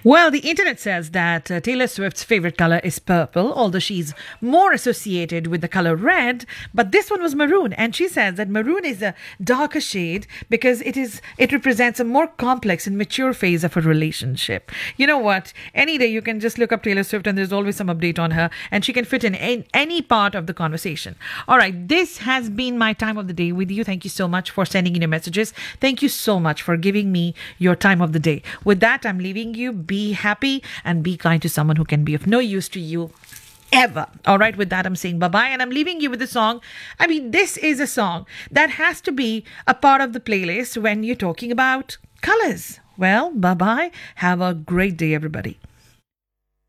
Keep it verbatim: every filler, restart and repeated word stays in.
Well, the internet says that uh, Taylor Swift's favorite color is purple, although she's more associated with the color red. But this one was maroon, and she says that maroon is a darker shade because it is it represents a more complex and mature phase of a relationship. You know what? Any day you can just look up Taylor Swift, and there's always some update on her, and she can fit in a- any part of the conversation. All right, this has been my time of the day with you. Thank you so much for sending in your messages. Thank you so much for giving me your time of the day. With that, I'm leaving you. Be happy and be kind to someone who can be of no use to you ever. All right, with that, I'm saying bye-bye, and I'm leaving you with a song. I mean, this is a song that has to be a part of the playlist when you're talking about colors. Well, bye-bye. Have a great day, everybody.